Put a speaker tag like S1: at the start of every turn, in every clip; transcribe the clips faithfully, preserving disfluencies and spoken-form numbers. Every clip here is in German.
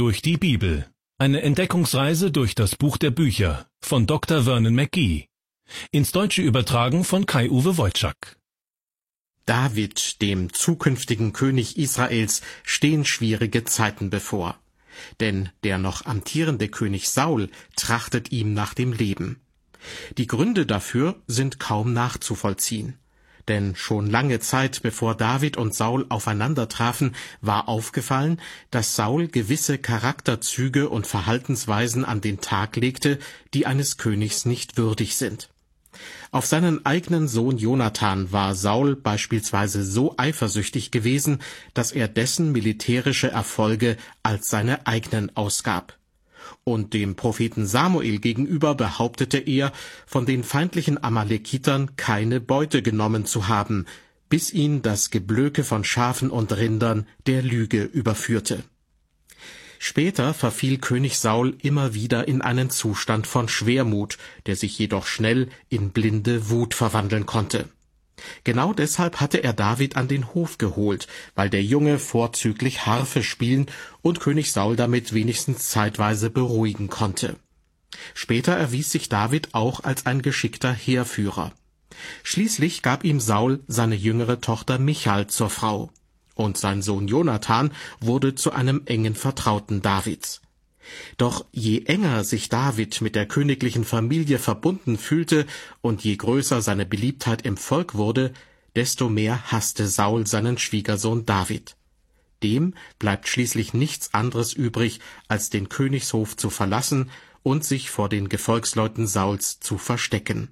S1: durch die Bibel. Eine Entdeckungsreise durch das Buch der Bücher von Doktor Vernon McGee. Ins Deutsche übertragen von Kai-Uwe Wojczak.
S2: David, dem zukünftigen König Israels, stehen schwierige Zeiten bevor. Denn der noch amtierende König Saul trachtet ihm nach dem Leben. Die Gründe dafür sind kaum nachzuvollziehen. Denn schon lange Zeit bevor David und Saul aufeinander trafen, war aufgefallen, dass Saul gewisse Charakterzüge und Verhaltensweisen an den Tag legte, die eines Königs nicht würdig sind. Auf seinen eigenen Sohn Jonathan war Saul beispielsweise so eifersüchtig gewesen, dass er dessen militärische Erfolge als seine eigenen ausgab. Und dem Propheten Samuel gegenüber behauptete er, von den feindlichen Amalekitern keine Beute genommen zu haben, bis ihn das Geblöke von Schafen und Rindern der Lüge überführte. Später verfiel König Saul immer wieder in einen Zustand von Schwermut, der sich jedoch schnell in blinde Wut verwandeln konnte. Genau deshalb hatte er David an den Hof geholt, weil der Junge vorzüglich Harfe spielen und König Saul damit wenigstens zeitweise beruhigen konnte. Später erwies sich David auch als ein geschickter Heerführer. Schließlich gab ihm Saul seine jüngere Tochter Michal zur Frau. Und sein Sohn Jonathan wurde zu einem engen Vertrauten Davids. Doch je enger sich David mit der königlichen Familie verbunden fühlte und je größer seine Beliebtheit im Volk wurde, desto mehr hasste Saul seinen Schwiegersohn David. Dem bleibt schließlich nichts anderes übrig, als den Königshof zu verlassen und sich vor den Gefolgsleuten Sauls zu verstecken.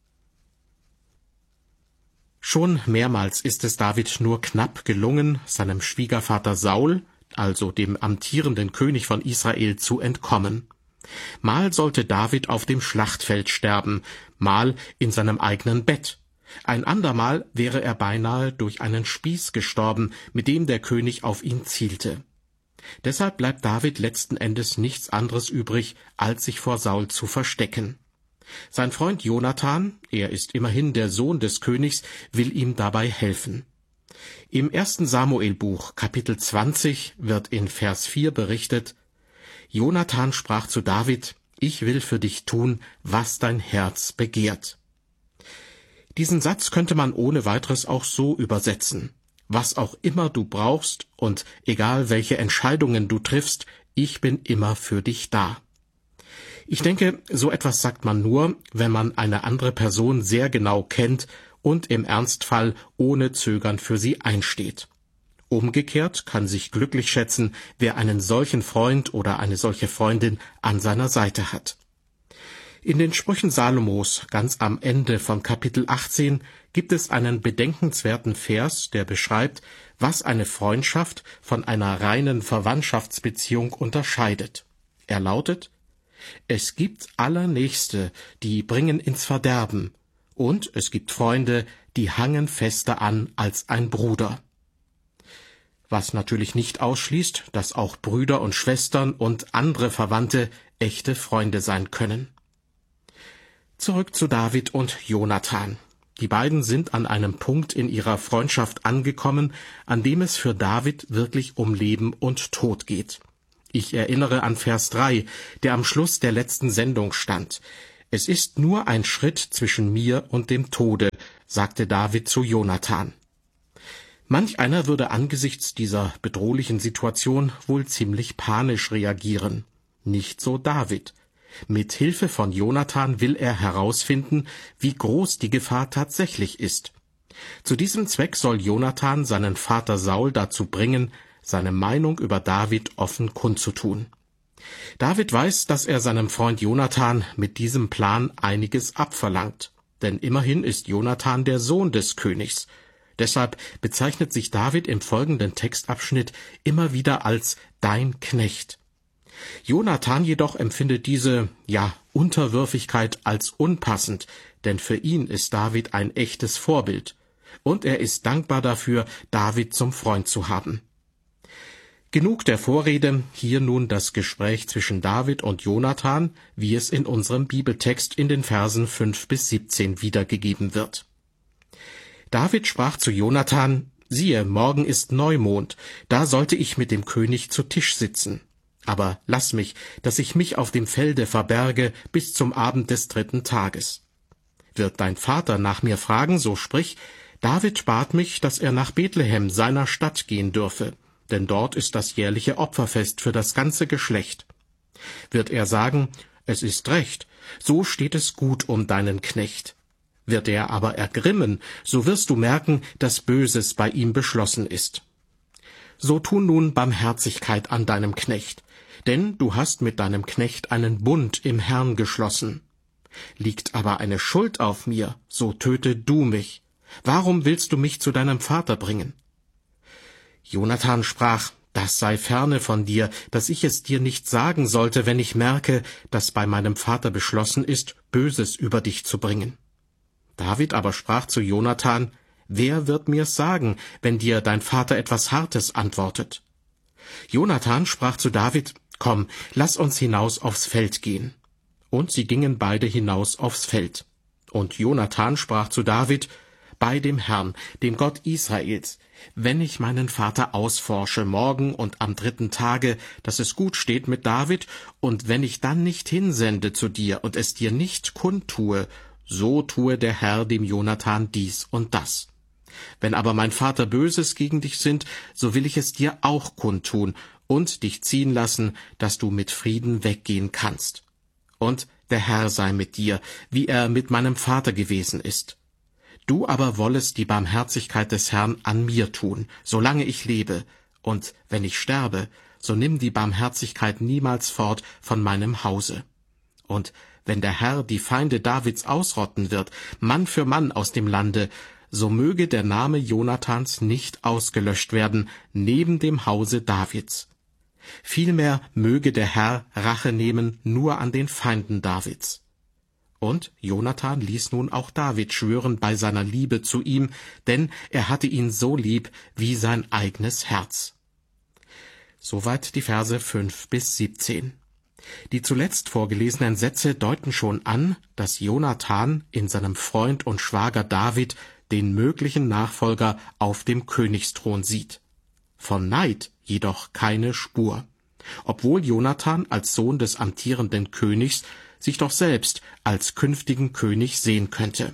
S2: Schon mehrmals ist es David nur knapp gelungen, seinem Schwiegervater Saul, also dem amtierenden König von Israel, zu entkommen. Mal sollte David auf dem Schlachtfeld sterben, mal in seinem eigenen Bett. Ein andermal wäre er beinahe durch einen Spieß gestorben, mit dem der König auf ihn zielte. Deshalb bleibt David letzten Endes nichts anderes übrig, als sich vor Saul zu verstecken. Sein Freund Jonathan, er ist immerhin der Sohn des Königs, will ihm dabei helfen. Im ersten Samuelbuch, Kapitel zwanzig, wird in Vers vier berichtet: Jonathan sprach zu David: Ich will für dich tun, was dein Herz begehrt. Diesen Satz könnte man ohne weiteres auch so übersetzen: Was auch immer du brauchst und egal welche Entscheidungen du triffst, ich bin immer für dich da. Ich denke, so etwas sagt man nur, wenn man eine andere Person sehr genau kennt und im Ernstfall ohne Zögern für sie einsteht. Umgekehrt kann sich glücklich schätzen, wer einen solchen Freund oder eine solche Freundin an seiner Seite hat. In den Sprüchen Salomos, ganz am Ende von Kapitel achtzehn, gibt es einen bedenkenswerten Vers, der beschreibt, was eine Freundschaft von einer reinen Verwandtschaftsbeziehung unterscheidet. Er lautet: Es gibt Allernächste, die bringen ins Verderben, und es gibt Freunde, die hangen fester an als ein Bruder. Was natürlich nicht ausschließt, dass auch Brüder und Schwestern und andere Verwandte echte Freunde sein können. Zurück zu David und Jonathan. Die beiden sind an einem Punkt in ihrer Freundschaft angekommen, an dem es für David wirklich um Leben und Tod geht. Ich erinnere an Vers drei, der am Schluss der letzten Sendung stand. Es ist nur ein Schritt zwischen mir und dem Tode, sagte David zu Jonathan. Manch einer würde angesichts dieser bedrohlichen Situation wohl ziemlich panisch reagieren. Nicht so David. Mit Hilfe von Jonathan will er herausfinden, wie groß die Gefahr tatsächlich ist. Zu diesem Zweck soll Jonathan seinen Vater Saul dazu bringen, seine Meinung über David offen kundzutun. David weiß, dass er seinem Freund Jonathan mit diesem Plan einiges abverlangt, denn immerhin ist Jonathan der Sohn des Königs. Deshalb bezeichnet sich David im folgenden Textabschnitt immer wieder als dein Knecht. Jonathan jedoch empfindet diese, ja, Unterwürfigkeit als unpassend, denn für ihn ist David ein echtes Vorbild, und er ist dankbar dafür, David zum Freund zu haben. Genug der Vorrede, hier nun das Gespräch zwischen David und Jonathan, wie es in unserem Bibeltext in den Versen fünf bis siebzehn wiedergegeben wird. David sprach zu Jonathan: Siehe, morgen ist Neumond, da sollte ich mit dem König zu Tisch sitzen. Aber lass mich, dass ich mich auf dem Felde verberge bis zum Abend des dritten Tages. Wird dein Vater nach mir fragen, so sprich, David bat mich, dass er nach Bethlehem, seiner Stadt, gehen dürfe, denn dort ist das jährliche Opferfest für das ganze Geschlecht. Wird er sagen, es ist recht, so steht es gut um deinen Knecht. Wird er aber ergrimmen, so wirst du merken, dass Böses bei ihm beschlossen ist. So tu nun Barmherzigkeit an deinem Knecht, denn du hast mit deinem Knecht einen Bund im Herrn geschlossen. Liegt aber eine Schuld auf mir, so töte du mich. Warum willst du mich zu deinem Vater bringen? Jonathan sprach, das sei ferne von dir, dass ich es dir nicht sagen sollte, wenn ich merke, dass bei meinem Vater beschlossen ist, Böses über dich zu bringen. David aber sprach zu Jonathan, wer wird mir's sagen, wenn dir dein Vater etwas Hartes antwortet? Jonathan sprach zu David, komm, lass uns hinaus aufs Feld gehen. Und sie gingen beide hinaus aufs Feld. Und Jonathan sprach zu David, bei dem Herrn, dem Gott Israels, wenn ich meinen Vater ausforsche morgen und am dritten Tage, dass es gut steht mit David, und wenn ich dann nicht hinsende zu dir und es dir nicht kundtue, so tue der Herr dem Jonathan dies und das. Wenn aber mein Vater Böses gegen dich sinnt, so will ich es dir auch kundtun und dich ziehen lassen, dass du mit Frieden weggehen kannst. Und der Herr sei mit dir, wie er mit meinem Vater gewesen ist. Du aber wollest die Barmherzigkeit des Herrn an mir tun, solange ich lebe, und wenn ich sterbe, so nimm die Barmherzigkeit niemals fort von meinem Hause. Und wenn der Herr die Feinde Davids ausrotten wird, Mann für Mann aus dem Lande, so möge der Name Jonathans nicht ausgelöscht werden neben dem Hause Davids. Vielmehr möge der Herr Rache nehmen nur an den Feinden Davids. Und Jonathan ließ nun auch David schwören bei seiner Liebe zu ihm, denn er hatte ihn so lieb wie sein eigenes Herz. Soweit die Verse fünf bis siebzehn. Die zuletzt vorgelesenen Sätze deuten schon an, dass Jonathan in seinem Freund und Schwager David den möglichen Nachfolger auf dem Königsthron sieht. Von Neid jedoch keine Spur, obwohl Jonathan als Sohn des amtierenden Königs sich doch selbst als künftigen König sehen könnte.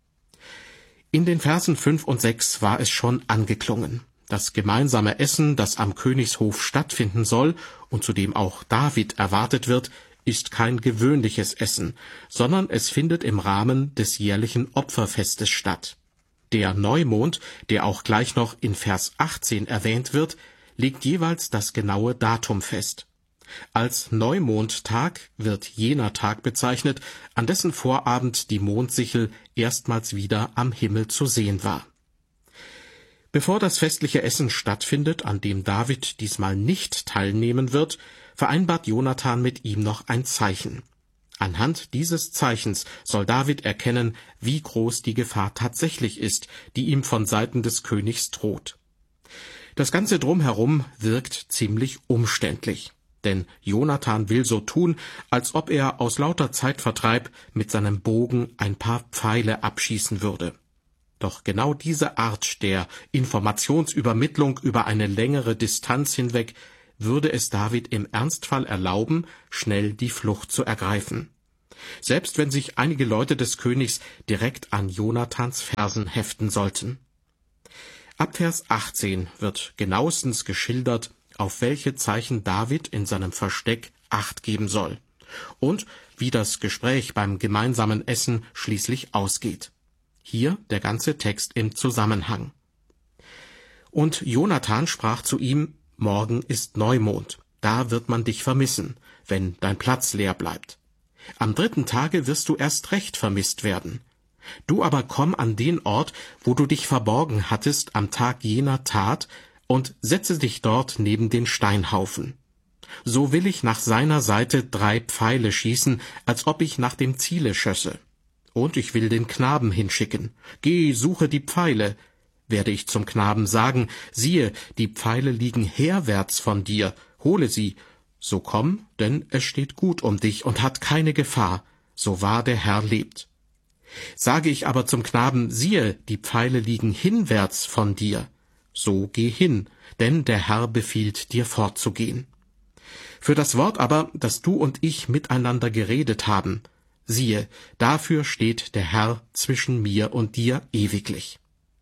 S2: In den Versen fünf und sechs war es schon angeklungen. Das gemeinsame Essen, das am Königshof stattfinden soll und zu dem auch David erwartet wird, ist kein gewöhnliches Essen, sondern es findet im Rahmen des jährlichen Opferfestes statt. Der Neumond, der auch gleich noch in Vers achtzehn erwähnt wird, legt jeweils das genaue Datum fest. Als Neumondtag wird jener Tag bezeichnet, an dessen Vorabend die Mondsichel erstmals wieder am Himmel zu sehen war. Bevor das festliche Essen stattfindet, an dem David diesmal nicht teilnehmen wird, vereinbart Jonathan mit ihm noch ein Zeichen. Anhand dieses Zeichens soll David erkennen, wie groß die Gefahr tatsächlich ist, die ihm von Seiten des Königs droht. Das Ganze drumherum wirkt ziemlich umständlich. Denn Jonathan will so tun, als ob er aus lauter Zeitvertreib mit seinem Bogen ein paar Pfeile abschießen würde. Doch genau diese Art der Informationsübermittlung über eine längere Distanz hinweg würde es David im Ernstfall erlauben, schnell die Flucht zu ergreifen. Selbst wenn sich einige Leute des Königs direkt an Jonathans Fersen heften sollten. Ab Vers achtzehn wird genauestens geschildert, auf welche Zeichen David in seinem Versteck Acht geben soll und wie das Gespräch beim gemeinsamen Essen schließlich ausgeht. Hier der ganze Text im Zusammenhang. Und Jonathan sprach zu ihm, morgen ist Neumond, da wird man dich vermissen, wenn dein Platz leer bleibt. Am dritten Tage wirst du erst recht vermisst werden. Du aber komm an den Ort, wo du dich verborgen hattest am Tag jener Tat, und setze dich dort neben den Steinhaufen. So will ich nach seiner Seite drei Pfeile schießen, als ob ich nach dem Ziele schösse. Und ich will den Knaben hinschicken. Geh, suche die Pfeile. Werde ich zum Knaben sagen, siehe, die Pfeile liegen herwärts von dir, hole sie. So komm, denn es steht gut um dich und hat keine Gefahr, so wahr der Herr lebt. Sage ich aber zum Knaben, siehe, die Pfeile liegen hinwärts von dir, so geh hin, denn der Herr befiehlt dir fortzugehen. Für das Wort aber, das du und ich miteinander geredet haben, siehe, dafür steht der Herr zwischen mir und dir ewiglich.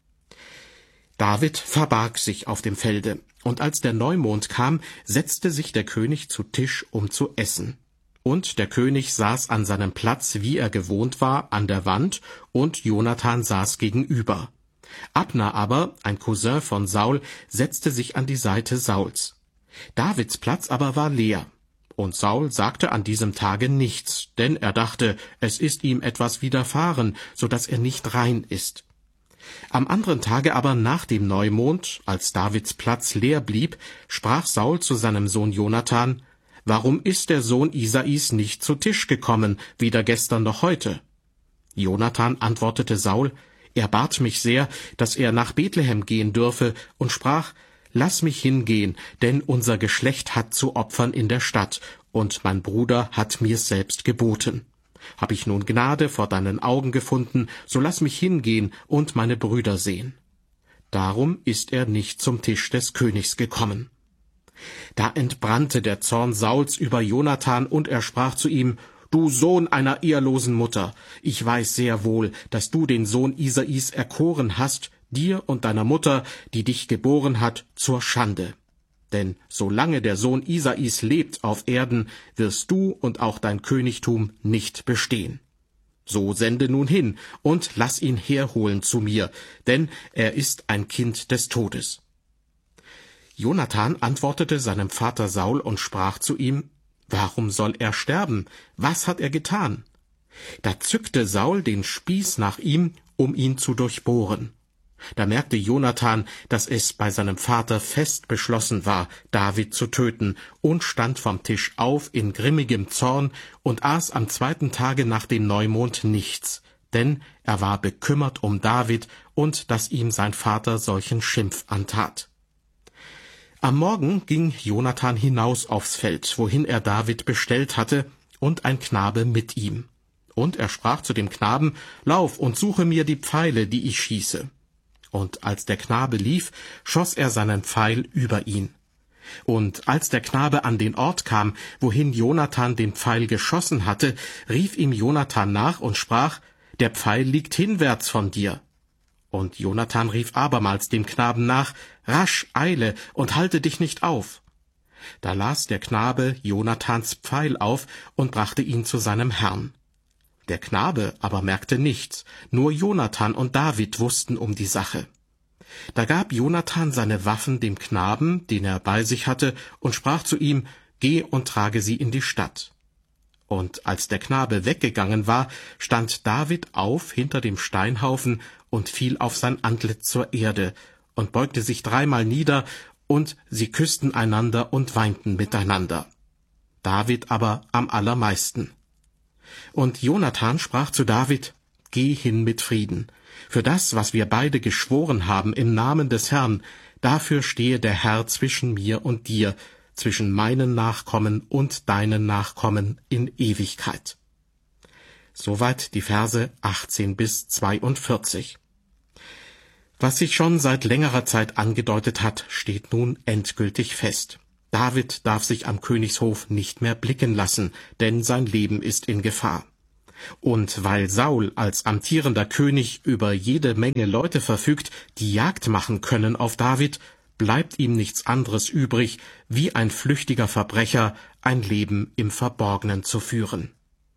S2: David verbarg sich auf dem Felde, und als der Neumond kam, setzte sich der König zu Tisch, um zu essen. Und der König saß an seinem Platz, wie er gewohnt war, an der Wand, und Jonathan saß gegenüber. Abner aber, ein Cousin von Saul, setzte sich an die Seite Sauls. Davids Platz aber war leer. Und Saul sagte an diesem Tage nichts, denn er dachte, es ist ihm etwas widerfahren, so dass er nicht rein ist. Am anderen Tage aber nach dem Neumond, als Davids Platz leer blieb, sprach Saul zu seinem Sohn Jonathan: Warum ist der Sohn Isais nicht zu Tisch gekommen, weder gestern noch heute? Jonathan antwortete Saul: Er bat mich sehr, dass er nach Bethlehem gehen dürfe, und sprach: Lass mich hingehen, denn unser Geschlecht hat zu opfern in der Stadt, und mein Bruder hat mir's selbst geboten. Hab ich nun Gnade vor deinen Augen gefunden, so lass mich hingehen und meine Brüder sehen. Darum ist er nicht zum Tisch des Königs gekommen. Da entbrannte der Zorn Sauls über Jonathan, und er sprach zu ihm: Du Sohn einer ehelosen Mutter, ich weiß sehr wohl, dass du den Sohn Isais erkoren hast, dir und deiner Mutter, die dich geboren hat, zur Schande. Denn solange der Sohn Isais lebt auf Erden, wirst du und auch dein Königtum nicht bestehen. So sende nun hin und lass ihn herholen zu mir, denn er ist ein Kind des Todes. Jonathan antwortete seinem Vater Saul und sprach zu ihm: Warum soll er sterben? Was hat er getan? Da zückte Saul den Spieß nach ihm, um ihn zu durchbohren. Da merkte Jonathan, dass es bei seinem Vater fest beschlossen war, David zu töten, und stand vom Tisch auf in grimmigem Zorn und aß am zweiten Tage nach dem Neumond nichts, denn er war bekümmert um David und dass ihm sein Vater solchen Schimpf antat. Am Morgen ging Jonathan hinaus aufs Feld, wohin er David bestellt hatte, und ein Knabe mit ihm. Und er sprach zu dem Knaben: Lauf und suche mir die Pfeile, die ich schieße. Und als der Knabe lief, schoss er seinen Pfeil über ihn. Und als der Knabe an den Ort kam, wohin Jonathan den Pfeil geschossen hatte, rief ihm Jonathan nach und sprach: Der Pfeil liegt hinwärts von dir. Und Jonathan rief abermals dem Knaben nach: Rasch, eile und halte dich nicht auf. Da las der Knabe Jonathans Pfeil auf und brachte ihn zu seinem Herrn. Der Knabe aber merkte nichts, nur Jonathan und David wussten um die Sache. Da gab Jonathan seine Waffen dem Knaben, den er bei sich hatte, und sprach zu ihm: Geh und trage sie in die Stadt. Und als der Knabe weggegangen war, stand David auf hinter dem Steinhaufen und fiel auf sein Antlitz zur Erde und beugte sich dreimal nieder, und sie küssten einander und weinten miteinander. David aber am allermeisten. Und Jonathan sprach zu David: Geh hin mit Frieden. Für das, was wir beide geschworen haben im Namen des Herrn, dafür stehe der Herr zwischen mir und dir, zwischen meinen Nachkommen und deinen Nachkommen in Ewigkeit. Soweit die Verse achtzehn bis zweiundvierzig. Was sich schon seit längerer Zeit angedeutet hat, steht nun endgültig fest. David darf sich am Königshof nicht mehr blicken lassen, denn sein Leben ist in Gefahr. Und weil Saul als amtierender König über jede Menge Leute verfügt, die Jagd machen können auf David, bleibt ihm nichts anderes übrig, wie ein flüchtiger Verbrecher ein Leben im Verborgenen zu führen.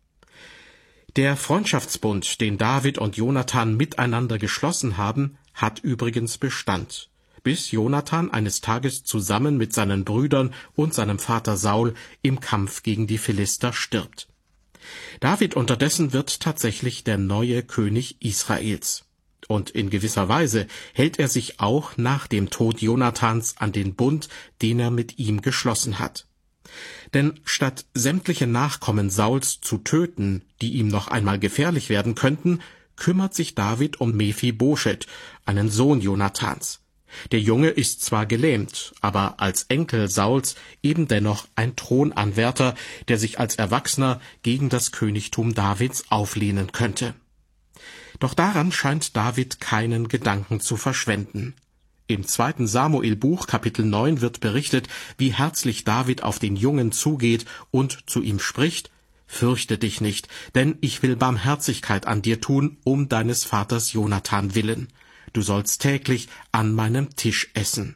S2: Der Freundschaftsbund, den David und Jonathan miteinander geschlossen haben, hat übrigens Bestand, bis Jonathan eines Tages zusammen mit seinen Brüdern und seinem Vater Saul im Kampf gegen die Philister stirbt. David unterdessen wird tatsächlich der neue König Israels. Und in gewisser Weise hält er sich auch nach dem Tod Jonathans an den Bund, den er mit ihm geschlossen hat. Denn statt sämtliche Nachkommen Sauls zu töten, die ihm noch einmal gefährlich werden könnten, kümmert sich David um Mephibosheth, einen Sohn Jonathans. Der Junge ist zwar gelähmt, aber als Enkel Sauls eben dennoch ein Thronanwärter, der sich als Erwachsener gegen das Königtum Davids auflehnen könnte. Doch daran scheint David keinen Gedanken zu verschwenden. Im zweiten Samuelbuch, Kapitel neun, wird berichtet, wie herzlich David auf den Jungen zugeht und zu ihm spricht: »Fürchte dich nicht, denn ich will Barmherzigkeit an dir tun, um deines Vaters Jonathan willen. Du sollst täglich an meinem Tisch essen.«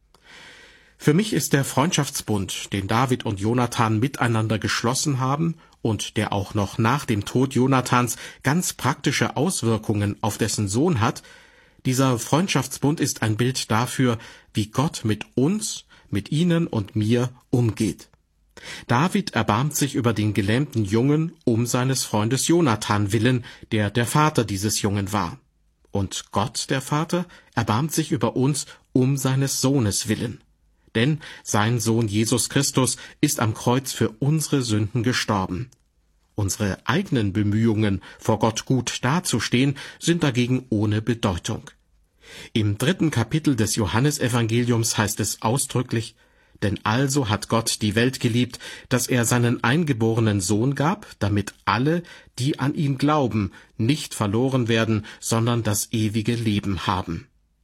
S2: Für mich ist der Freundschaftsbund, den David und Jonathan miteinander geschlossen haben und der auch noch nach dem Tod Jonathans ganz praktische Auswirkungen auf dessen Sohn hat, dieser Freundschaftsbund ist ein Bild dafür, wie Gott mit uns, mit Ihnen und mir umgeht. David erbarmt sich über den gelähmten Jungen um seines Freundes Jonathan willen, der der Vater dieses Jungen war. Und Gott, der Vater, erbarmt sich über uns um seines Sohnes willen. Denn sein Sohn Jesus Christus ist am Kreuz für unsere Sünden gestorben. Unsere eigenen Bemühungen, vor Gott gut dazustehen, sind dagegen ohne Bedeutung. Im dritten Kapitel des Johannesevangeliums heißt es ausdrücklich: »Denn also hat Gott die Welt geliebt, dass er seinen eingeborenen Sohn gab, damit alle, die an ihn glauben, nicht verloren werden, sondern das ewige Leben haben.«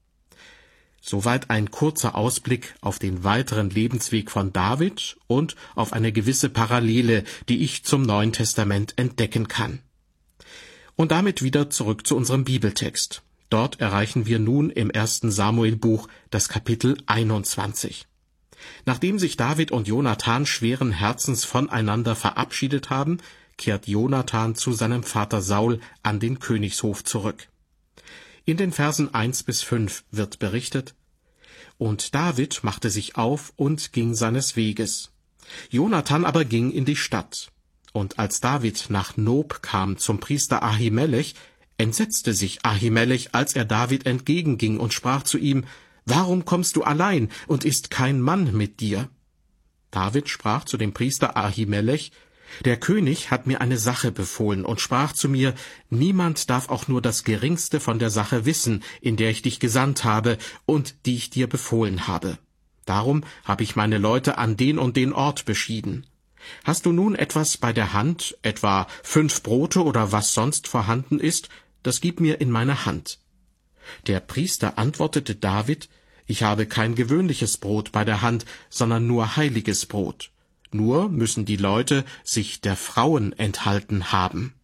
S2: Soweit ein kurzer Ausblick auf den weiteren Lebensweg von David und auf eine gewisse Parallele, die ich zum Neuen Testament entdecken kann. Und damit wieder zurück zu unserem Bibeltext. Dort erreichen wir nun im ersten Samuelbuch das Kapitel einundzwanzig. Nachdem sich David und Jonathan schweren Herzens voneinander verabschiedet haben, kehrt Jonathan zu seinem Vater Saul an den Königshof zurück. In den Versen eins bis fünf wird berichtet: »Und David machte sich auf und ging seines Weges. Jonathan aber ging in die Stadt. Und als David nach Nob kam zum Priester Ahimelech, entsetzte sich Ahimelech, als er David entgegenging und sprach zu ihm: »Warum kommst du allein, und ist kein Mann mit dir?« David sprach zu dem Priester Ahimelech: »Der König hat mir eine Sache befohlen und sprach zu mir: Niemand darf auch nur das Geringste von der Sache wissen, in der ich dich gesandt habe und die ich dir befohlen habe. Darum habe ich meine Leute an den und den Ort beschieden. Hast du nun etwas bei der Hand, etwa fünf Brote oder was sonst vorhanden ist, das gib mir in meine Hand.« Der Priester antwortete David: »Ich habe kein gewöhnliches Brot bei der Hand, sondern nur heiliges Brot. Nur müssen die Leute sich der Frauen enthalten haben.«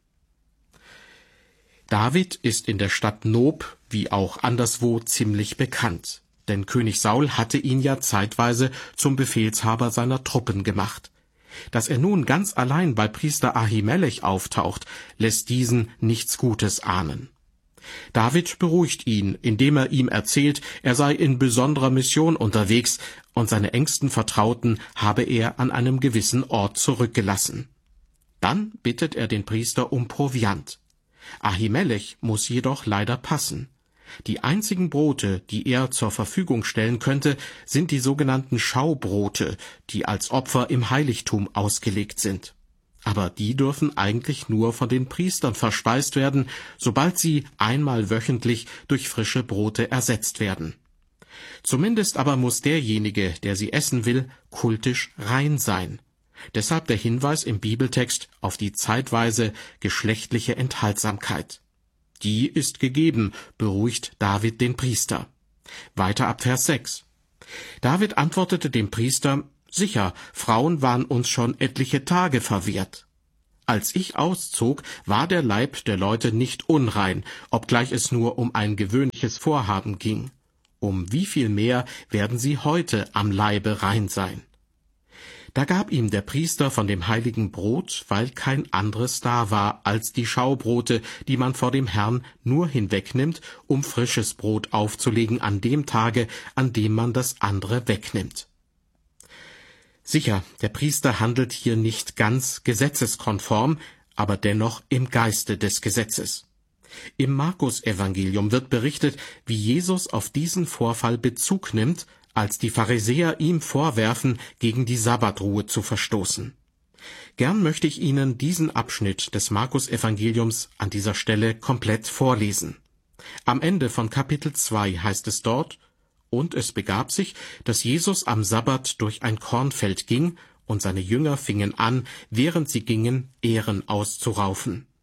S2: David ist in der Stadt Nob wie auch anderswo ziemlich bekannt, denn König Saul hatte ihn ja zeitweise zum Befehlshaber seiner Truppen gemacht. Dass er nun ganz allein bei Priester Ahimelech auftaucht, lässt diesen nichts Gutes ahnen. David beruhigt ihn, indem er ihm erzählt, er sei in besonderer Mission unterwegs und seine engsten Vertrauten habe er an einem gewissen Ort zurückgelassen. Dann bittet er den Priester um Proviant. Ahimelech muss jedoch leider passen. Die einzigen Brote, die er zur Verfügung stellen könnte, sind die sogenannten Schaubrote, die als Opfer im Heiligtum ausgelegt sind. Aber die dürfen eigentlich nur von den Priestern verspeist werden, sobald sie einmal wöchentlich durch frische Brote ersetzt werden. Zumindest aber muss derjenige, der sie essen will, kultisch rein sein. Deshalb der Hinweis im Bibeltext auf die zeitweise geschlechtliche Enthaltsamkeit. Die ist gegeben, beruhigt David den Priester. Weiter ab Vers sechs. David antwortete dem Priester: »Sicher, Frauen waren uns schon etliche Tage verwehrt. Als ich auszog, war der Leib der Leute nicht unrein, obgleich es nur um ein gewöhnliches Vorhaben ging. Um wie viel mehr werden sie heute am Leibe rein sein?« Da gab ihm der Priester von dem heiligen Brot, weil kein anderes da war als die Schaubrote, die man vor dem Herrn nur hinwegnimmt, um frisches Brot aufzulegen an dem Tage, an dem man das andere wegnimmt. Sicher, der Priester handelt hier nicht ganz gesetzeskonform, aber dennoch im Geiste des Gesetzes. Im Markus-Evangelium wird berichtet, wie Jesus auf diesen Vorfall Bezug nimmt, als die Pharisäer ihm vorwerfen, gegen die Sabbatruhe zu verstoßen. Gern möchte ich Ihnen diesen Abschnitt des Markus-Evangeliums an dieser Stelle komplett vorlesen. Am Ende von Kapitel zwei heißt es dort: »Und es begab sich, dass Jesus am Sabbat durch ein Kornfeld ging, und seine Jünger fingen an, während sie gingen, Ähren auszuraufen.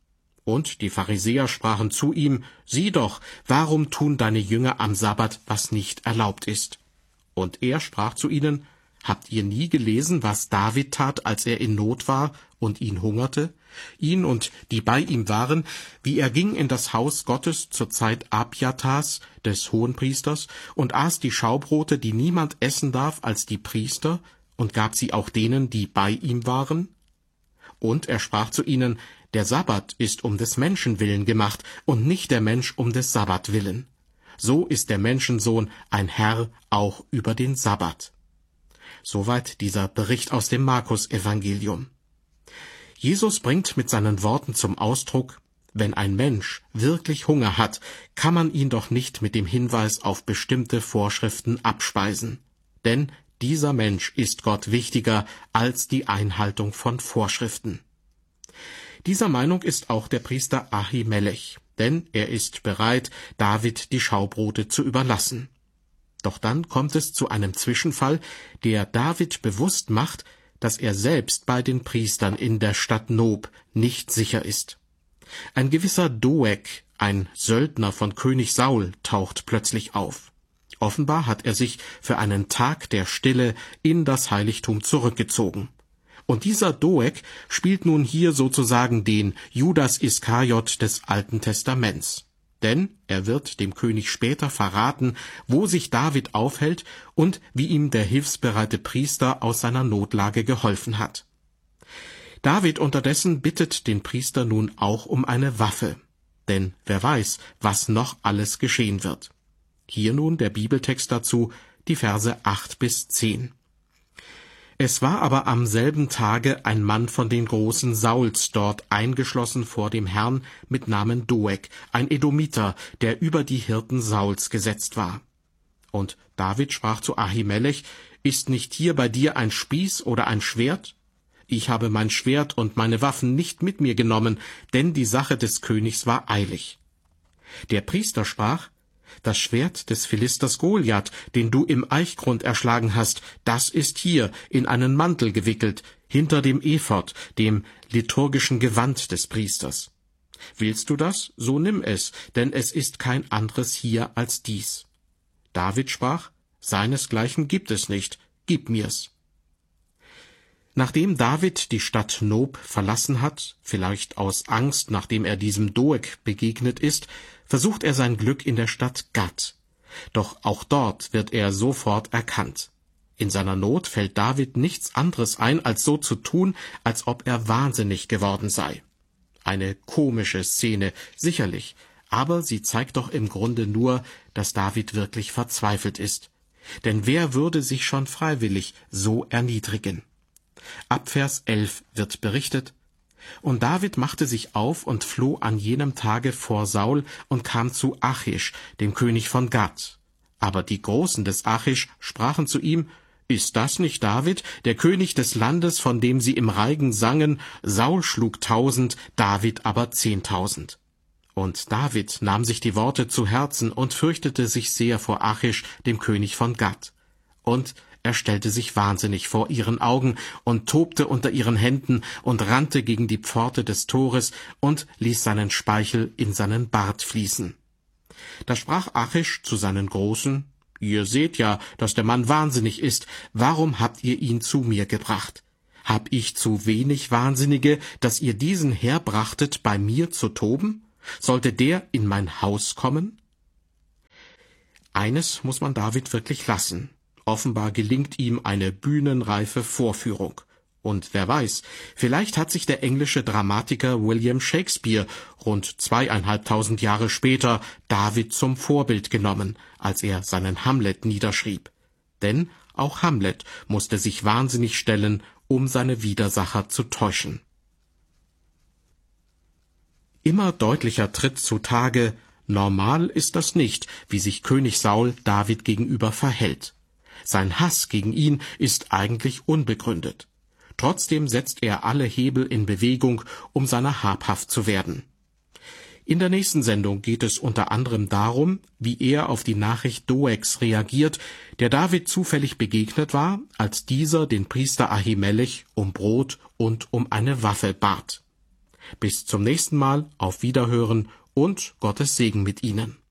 S2: Und die Pharisäer sprachen zu ihm: Sieh doch, warum tun deine Jünger am Sabbat, was nicht erlaubt ist? Und er sprach zu ihnen: Habt ihr nie gelesen, was David tat, als er in Not war und ihn hungerte? Ihn und die bei ihm waren, wie er ging in das Haus Gottes zur Zeit Abjatas, des Hohenpriesters, und aß die Schaubrote, die niemand essen darf als die Priester, und gab sie auch denen, die bei ihm waren? Und er sprach zu ihnen: Der Sabbat ist um des Menschen willen gemacht, und nicht der Mensch um des Sabbat willen. So ist der Menschensohn ein Herr auch über den Sabbat. Soweit dieser Bericht aus dem Markus-Evangelium. Jesus bringt mit seinen Worten zum Ausdruck: Wenn ein Mensch wirklich Hunger hat, kann man ihn doch nicht mit dem Hinweis auf bestimmte Vorschriften abspeisen. Denn dieser Mensch ist Gott wichtiger als die Einhaltung von Vorschriften. Dieser Meinung ist auch der Priester Ahimelech, denn er ist bereit, David die Schaubrote zu überlassen. Doch dann kommt es zu einem Zwischenfall, der David bewusst macht, dass er selbst bei den Priestern in der Stadt Nob nicht sicher ist. Ein gewisser Doeg, ein Söldner von König Saul, taucht plötzlich auf. Offenbar hat er sich für einen Tag der Stille in das Heiligtum zurückgezogen. Und dieser Doeg spielt nun hier sozusagen den Judas Iskariot des Alten Testaments. Denn er wird dem König später verraten, wo sich David aufhält und wie ihm der hilfsbereite Priester aus seiner Notlage geholfen hat. David unterdessen bittet den Priester nun auch um eine Waffe, denn wer weiß, was noch alles geschehen wird. Hier nun der Bibeltext dazu, die Verse acht bis zehn. Es war aber am selben Tage ein Mann von den Großen Sauls dort eingeschlossen vor dem Herrn mit Namen Doeg, ein Edomiter, der über die Hirten Sauls gesetzt war. Und David sprach zu Ahimelech: Ist nicht hier bei dir ein Spieß oder ein Schwert? Ich habe mein Schwert und meine Waffen nicht mit mir genommen, denn die Sache des Königs war eilig. Der Priester sprach: Das Schwert des Philisters Goliath, den du im Eichgrund erschlagen hast, das ist hier in einen Mantel gewickelt, hinter dem Ephod, dem liturgischen Gewand des Priesters. Willst du das? So nimm es, denn es ist kein anderes hier als dies. David sprach: Seinesgleichen gibt es nicht, gib mir's. Nachdem David die Stadt Nob verlassen hat, vielleicht aus Angst, nachdem er diesem Doeg begegnet ist, versucht er sein Glück in der Stadt Gat. Doch auch dort wird er sofort erkannt. In seiner Not fällt David nichts anderes ein, als so zu tun, als ob er wahnsinnig geworden sei. Eine komische Szene, sicherlich, aber sie zeigt doch im Grunde nur, dass David wirklich verzweifelt ist. Denn wer würde sich schon freiwillig so erniedrigen? Ab Vers elf wird berichtet: Und David machte sich auf und floh an jenem Tage vor Saul und kam zu Achish, dem König von Gat. Aber die Großen des Achish sprachen zu ihm: Ist das nicht David, der König des Landes, von dem sie im Reigen sangen: Saul schlug tausend, David aber zehntausend? Und David nahm sich die Worte zu Herzen und fürchtete sich sehr vor Achish, dem König von Gat. Und er stellte sich wahnsinnig vor ihren Augen und tobte unter ihren Händen und rannte gegen die Pforte des Tores und ließ seinen Speichel in seinen Bart fließen. Da sprach Achish zu seinen Großen: Ihr seht ja, dass der Mann wahnsinnig ist. Warum habt ihr ihn zu mir gebracht? Hab ich zu wenig Wahnsinnige, dass ihr diesen herbrachtet, bei mir zu toben? Sollte der in mein Haus kommen? Eines muss man David wirklich lassen. Offenbar gelingt ihm eine bühnenreife Vorführung. Und wer weiß, vielleicht hat sich der englische Dramatiker William Shakespeare rund zweieinhalbtausend Jahre später David zum Vorbild genommen, als er seinen Hamlet niederschrieb. Denn auch Hamlet musste sich wahnsinnig stellen, um seine Widersacher zu täuschen. Immer deutlicher tritt zutage: Normal ist das nicht, wie sich König Saul David gegenüber verhält. Sein Hass gegen ihn ist eigentlich unbegründet. Trotzdem setzt er alle Hebel in Bewegung, um seiner habhaft zu werden. In der nächsten Sendung geht es unter anderem darum, wie er auf die Nachricht Doegs reagiert, der David zufällig begegnet war, als dieser den Priester Ahimelech um Brot und um eine Waffe bat. Bis zum nächsten Mal, auf Wiederhören und Gottes Segen mit Ihnen.